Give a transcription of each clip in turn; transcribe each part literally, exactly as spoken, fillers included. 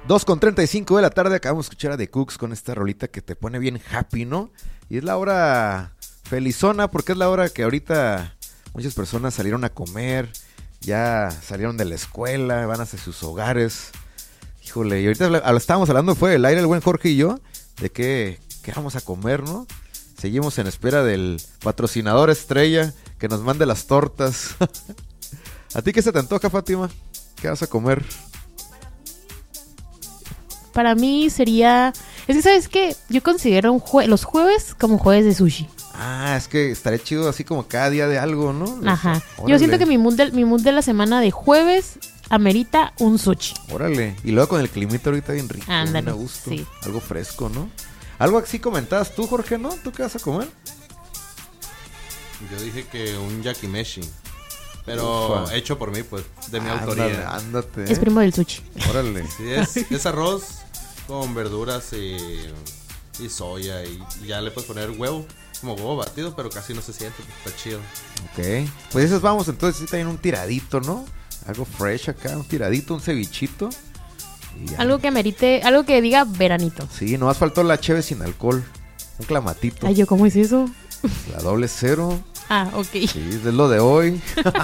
dos con treinta y cinco de la tarde, acabamos de escuchar a The Cooks con esta rolita que te pone bien happy, ¿no? Y es la hora felizona porque es la hora que ahorita muchas personas salieron a comer, ya salieron de la escuela, van hacia sus hogares. Híjole, y ahorita habla, estábamos hablando, fue el aire, el buen Jorge y yo, de qué, qué vamos a comer, ¿no? Seguimos en espera del patrocinador estrella que nos mande las tortas. ¿A ti qué se te antoja, Fátima? ¿Qué vas a comer? Para mí sería... Es que, ¿sabes qué? Yo considero un jue... los jueves como jueves de sushi. Ah, es que estaría chido así como cada día de algo, ¿no? Ajá. Órale. Yo siento que mi mood, de, mi mood de la semana de jueves amerita un sushi. Órale. Y luego con el climita ahorita bien rico. Ándale, bien a gusto. Sí. Algo fresco, ¿no? Algo así comentabas tú, Jorge, ¿no? ¿Tú qué vas a comer? Yo dije que un yakimeshi. Pero Ufa. hecho por mí, pues, de mi ándale, autoría. Ándate. Es primo del sushi. Órale. Sí, es, es arroz con verduras y, y soya. Y, y ya le puedes poner huevo, como huevo batido, pero casi no se siente, pues, está chido. Ok. Pues eso vamos, entonces sí también un tiradito, ¿no? Algo fresh acá, un tiradito, un cevichito. Algo que merite, algo que diga veranito. Sí, nomás faltó la cheve sin alcohol. Un clamatito. Ay, ¿yo cómo es eso? La doble cero. Ah, ok. Sí, es lo de hoy.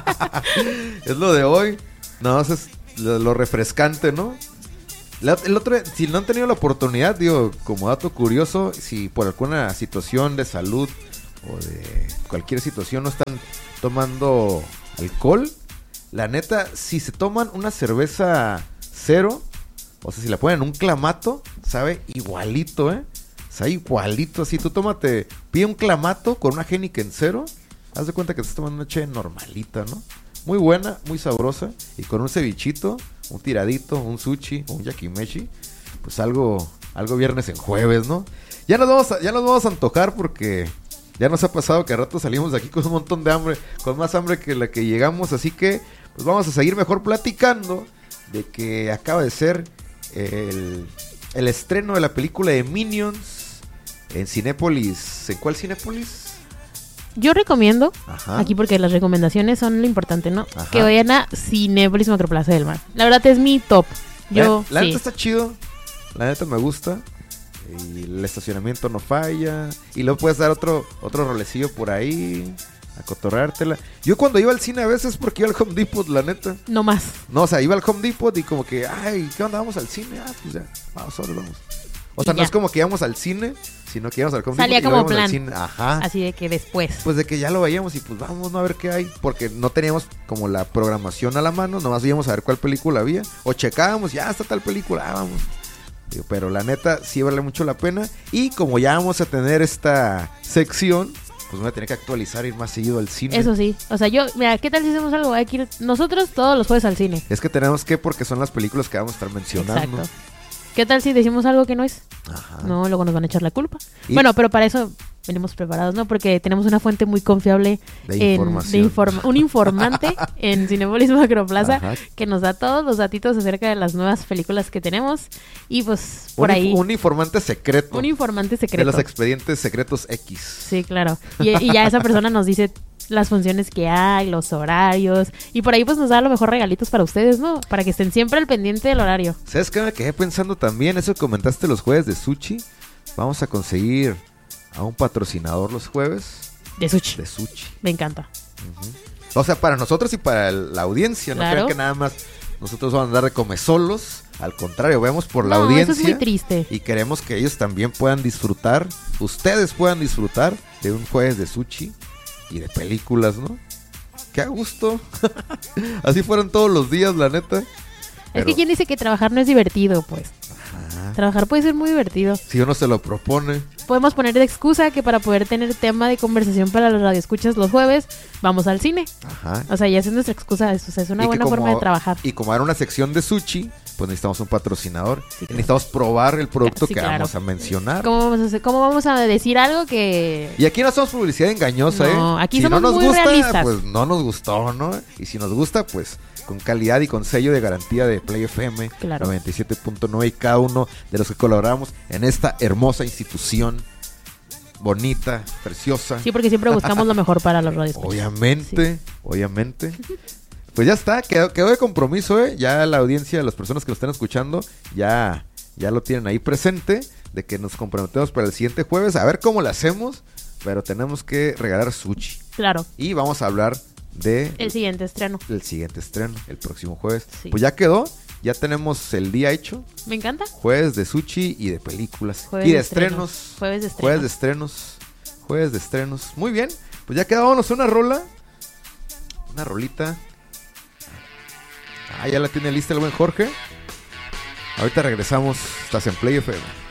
Es lo de hoy. No, eso es lo, lo refrescante, ¿no? La, el otro, si no han tenido la oportunidad, digo, como dato curioso, si por alguna situación de salud o de cualquier situación no están tomando alcohol, la neta, si se toman una cerveza cero, o sea, si la ponen en un clamato, sabe igualito, ¿eh? Sabe igualito, así tú tómate, pide un clamato con una Heineken cero. Haz de cuenta que te estás tomando una cheve normalita, ¿no? Muy buena, muy sabrosa. Y con un cevichito, un tiradito, un sushi, un yakimeshi. Pues algo, algo viernes en jueves, ¿no? Ya nos vamos a, ya nos vamos a antojar porque ya nos ha pasado que a rato salimos de aquí con un montón de hambre. Con más hambre que la que llegamos. Así que pues vamos a seguir mejor platicando de que acaba de ser el, el estreno de la película de Minions en Cinépolis. ¿En cuál Cinépolis? Yo recomiendo, Ajá. aquí porque las recomendaciones son lo importante, ¿no? Ajá. Que vayan a Cinépolis Macroplaza del Mar. La verdad es mi top. Yo, La, la sí. neta está chido. La neta me gusta. Y el estacionamiento no falla. Y luego puedes dar otro, otro rolecillo por ahí. A cotorreártela. Yo cuando iba al cine a veces porque iba al Home Depot, la neta. No más. No, o sea, iba al Home Depot y como que, ay, ¿qué onda? Vamos al cine. Ah, pues ya, vamos, ahora vamos. O sea, no es como que íbamos al cine, sino que íbamos al Home Depot. Salía y como luego íbamos plan. al cine. Ajá. Así de que después. Pues de que ya lo veíamos y pues vamos, ¿no? A ver qué hay. Porque no teníamos como la programación a la mano, nomás íbamos a ver cuál película había. O checábamos, ya está tal película, ah, vamos. Digo, pero la neta sí vale mucho la pena. Y como ya vamos a tener esta sección, pues me voy a tener que actualizar, ir más seguido al cine. Eso sí. O sea, yo, mira, ¿qué tal si hacemos algo? Hay que ir nosotros todos los jueves al cine. Es que tenemos que, porque son las películas que vamos a estar mencionando. Exacto. ¿Qué tal si decimos algo que no es? Ajá. No, luego nos van a echar la culpa. Y bueno, pero para eso venimos preparados, ¿no? Porque tenemos una fuente muy confiable de en, información. de informa- un informante en Cinépolis Macroplaza Ajá. que nos da todos los datitos acerca de las nuevas películas que tenemos. Y pues por un, ahí... Un informante secreto. Un informante secreto. De los expedientes secretos X. Sí, claro. Y, y ya esa persona nos dice las funciones que hay, los horarios. Y por ahí pues nos da a lo mejor regalitos para ustedes, ¿no? Para que estén siempre al pendiente del horario. ¿Sabes qué me quedé pensando también? Eso que comentaste los jueves de sushi. Vamos a conseguir a un patrocinador los jueves. De sushi. De sushi. Me encanta. Uh-huh. O sea, para nosotros y para el, la audiencia. No claro. crean que nada más nosotros vamos a andar de come solos. Al contrario, vemos por la no, audiencia. Eso es muy triste. Y queremos que ellos también puedan disfrutar. Ustedes puedan disfrutar de un jueves de sushi. Y de películas, ¿no? Qué a gusto. Así fueron todos los días, la neta. Es Pero... que quien dice que trabajar no es divertido, pues. Ajá. Trabajar puede ser muy divertido. Si uno se lo propone. Podemos poner de excusa que para poder tener tema de conversación para los radioescuchas los jueves, vamos al cine. Ajá. O sea, ya es nuestra excusa. O sea, es una y buena como, forma de trabajar. Y como era una sección de sushi, pues necesitamos un patrocinador. Sí, claro. Necesitamos probar el producto sí, que claro. vamos a mencionar. ¿Cómo vamos a hacer? ¿Cómo vamos a decir algo que...? Y aquí no hacemos publicidad engañosa, ¿eh? No, aquí si somos no nos muy gusta, realistas. Pues no nos gustó, ¿no? Y si nos gusta, pues con calidad y con sello de garantía de Play F M claro. noventa y siete punto nueve y cada uno de los que colaboramos en esta hermosa institución. Bonita, preciosa. Sí, porque siempre buscamos lo mejor para los radioescuchas. Obviamente, sí. obviamente. Pues ya está, quedó, quedó de compromiso, ¿eh? Ya la audiencia, las personas que nos están escuchando, ya, ya lo tienen ahí presente, de que nos comprometemos para el siguiente jueves, a ver cómo lo hacemos, pero tenemos que regalar sushi. Claro. Y vamos a hablar de... El siguiente estreno. El siguiente estreno, el próximo jueves. Sí. Pues ya quedó, ya tenemos el día hecho. Me encanta. Jueves de sushi y de películas. Jueves y de de estrenos. estrenos. Jueves de estrenos. Jueves de estrenos. Jueves de estrenos. Muy bien, pues ya quedó, vámonos a una rola. Una rolita. Ah, ya la tiene lista el buen Jorge. Ahorita regresamos. Estás en Play F M.